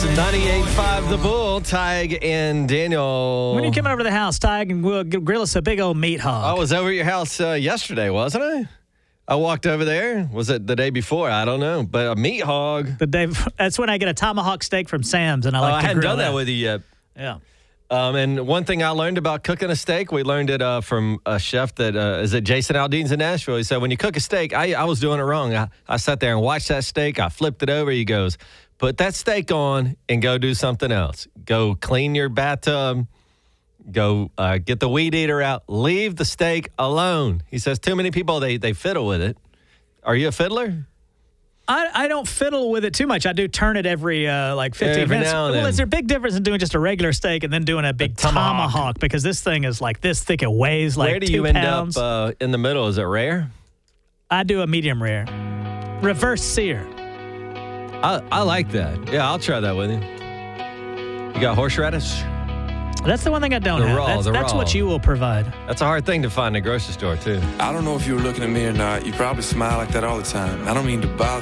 98.5 The Bull, Tig and Daniel. When you come over to the house, Tig, and we'll grill us a big old meat hog. I was over at your house yesterday, wasn't I? I walked over there. Was it the day before? I don't know. But a meat hog. That's when I get a tomahawk steak from Sam's, and I like to hadn't grill done that with you yet. Yeah. And one thing I learned about cooking a steak, we learned it from a chef that is at Jason Aldean's in Nashville. He said, when you cook a steak, I was doing it wrong. I sat there and watched that steak. I flipped it over. He goes, put that steak on and go do something else. Go clean your bathtub. Go get the weed eater out. Leave the steak alone. He says too many people, they fiddle with it. Are you a fiddler? I don't fiddle with it too much. I do turn it every 15 every minutes. now and Well, then. is there a big difference in doing just a regular steak and then doing a big tomahawk? Because this thing is like this thick. It weighs like 2 pounds. Where do you end up in the middle? Is it rare? I do a medium rare. Reverse sear. I like that. Yeah, I'll try that with you. You got horseradish? That's the one thing I don't have. That's what you will provide. That's a hard thing to find in a grocery store, too. I don't know if you were looking at me or not. You probably smile like that all the time. I don't mean to bother